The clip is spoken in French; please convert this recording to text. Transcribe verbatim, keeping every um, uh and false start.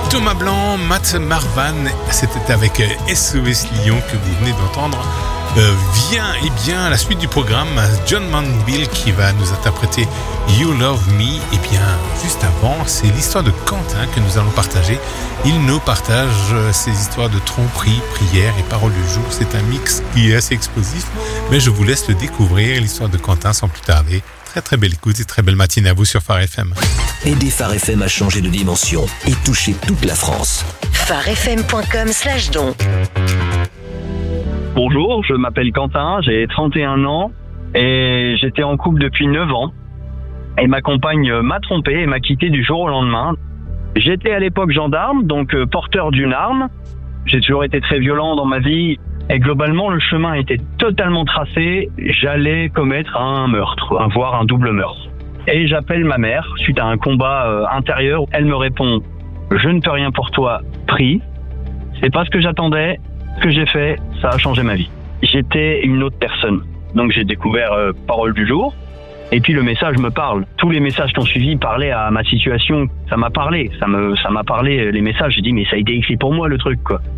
Thomas Blanc, Matt Marvan, c'était avec S O S Lyon que vous venez d'entendre. Euh, vient et bien la suite du programme, John Manville qui va nous interpréter You Love Me. Et bien juste avant, c'est l'histoire de Quentin que nous allons partager. Il nous partage ses histoires de tromperie, prière et paroles du jour. C'est un mix qui est assez explosif, mais je vous laisse le découvrir, l'histoire de Quentin, sans plus tarder. Très très belle écoute et très belle matinée à vous sur Phare F M. Aidez Phare F M à changer de dimension et toucher toute la France. phare f m point com slash don. Bonjour, je m'appelle Quentin, j'ai trente et un ans et j'étais en couple depuis neuf ans. Et ma compagne m'a trompé et m'a quitté du jour au lendemain. J'étais à l'époque gendarme, donc euh, porteur d'une arme. J'ai toujours été très violent dans ma vie et globalement le chemin était totalement tracé. J'allais commettre un meurtre, voire un double meurtre. Et j'appelle ma mère suite à un combat euh, intérieur. Elle me répond « Je ne peux rien pour toi, prie ». C'est pas ce que j'attendais. Ce que j'ai fait, ça a changé ma vie. J'étais une autre personne. Donc j'ai découvert euh, Parole du jour. Et puis le message me parle. Tous les messages qui ont suivi parlaient à ma situation. Ça m'a parlé. Ça me, ça m'a parlé, les messages. J'ai dit, mais ça a été écrit pour moi, le truc, quoi.